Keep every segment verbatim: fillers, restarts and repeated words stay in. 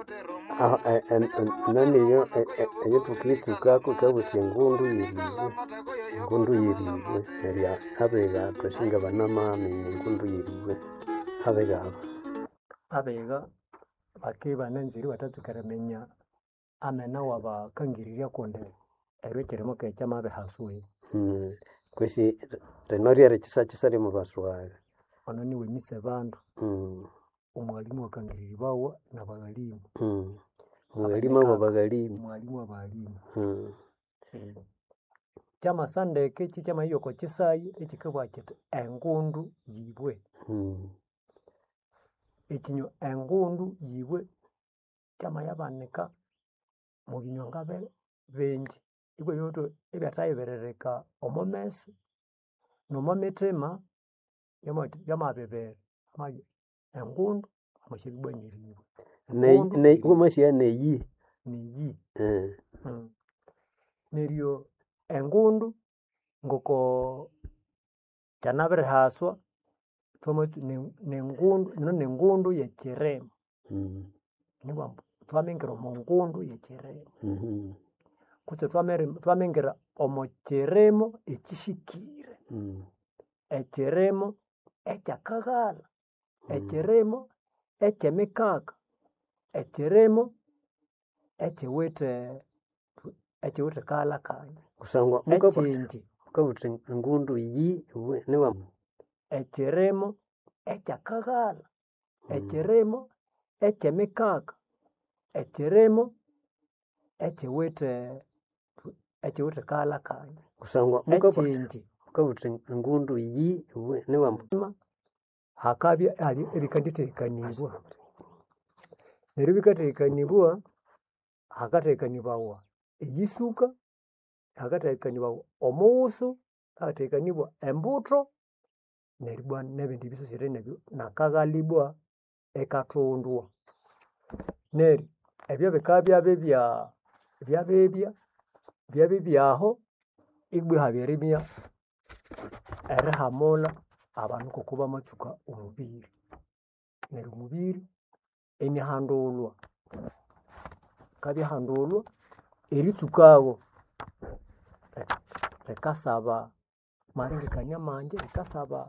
Ah, eh, en- en- nani yo eh, eh, eyo tukitsukako kabuthi engundu yeriwe engundu yeriwe nerya abegha thwashinga banamaminya engundu yeriwe abegha aba abegha bakibananzire batatsuka erimenya amena wabakangirirya kundi eryo ekirimo kyamabihaswiwe. Mm, kwesi rino ryeri kisakisa rimubaswali. Ono niwenyise bandu Mm, omwalimu wakangirirbawa nabaghalimu mm. Mwalimu abo baghalimu. mwalimu wabalimu Mm, kyamasa ndeke kikyamahika kisayi ekikabugha kiti engundu yibwe. mm, Ekinyo engundu yibwe kyamayabanika mu binyonga bi- bingi ibwa byoto ebyathayibiririka omo mesu nomo mithima byamabibiri amabya engundu amasyabibwaniribwa nei nei wamasiya neyi. niyi. Eh, Mm. Neryo engundu ngoko kyanabirihaswa thwamatsu ne- nengundu nino nengundu yekirimo mm, nibwa ambu thwamingira omo ngundu yekirimo mhm, kutse thwamiri- thwamingira omo kirimo ekishikire, mm, ekirimo ekyakaghala, mm. ekirimo ekyemikaka, ekirimo ekyiwithe ekyiwithe kaghala kangi, Kusangwa mukabutha ekyingi mukabutha engundu yi we- niwa. ekirimo ekyakaghala, Mm, ekirimo ekyemikaka, ekirimo ekyiwithe ekyiwithe kaghala kangi, kusangwa mukabutha ekyingi mukabutha engundu yi we- niwa. hakabya ali ebikandithekakanibwa. Neryo bikathekanibwa hakathekanibwawa eyisuka, hakathekanibwawa omuwusu, hakathekanibwa embutho neryo ibwa nebindi bisosire nebyo nakaghala ibwa ekathondwa. Neryo ebyo bikabya byabibya byabibya byabibyaho ibwa ihabya eribya erihamulha abandu ngoko bamatsuka omubiri. Neryo omubiri inihandulwa, akabyahandulwa eritsukawo ri- rikasaba malengekania mangi, rikasaba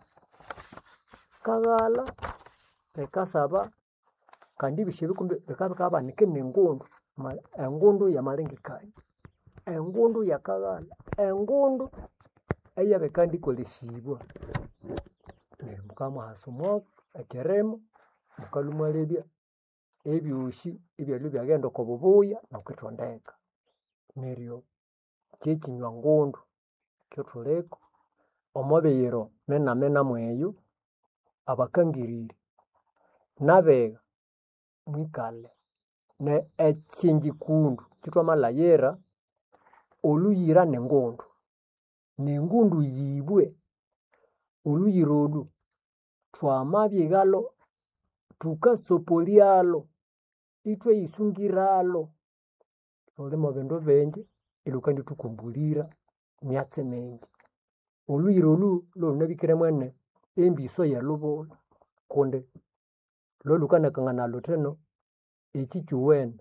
kaghala, rikasaba kandi ibisyo bikumbi bikabya bikabanika nengundu ma- engundu yamalengekania, engundu yakaghala, engundu eyabikandikolesibwa. Neryo mukabya imwahasa omwako ekirimo mukalhwa imwalebya ebyosi ibyalhwa ibyaghenda oko bubuya nokwithondeka. Neryo kyekinywa ngundu kyothuliko omo bighiro mina-mina mweyo abakangiriri nabegha mwikalhe ne ekyingikundu kithwamalhaghira olhuyira nengundu, nengundu yibwe. Olhuyira olhu thwamabyighalho thukasopolyalho ithwayisungiralho lhulimo ebindu bingi ilhukendithukumbulhira emyatsi mingi. Olhuyira olhu lhwalhunabihikire mwene embiso eyelhubulha kundi lho lhukanakangana lhuthino eki kyowene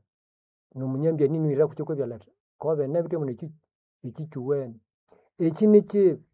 nomunyambya inianwiraku kyokwibya athi kobene bitya muno eki eki kyowene, eki nikibi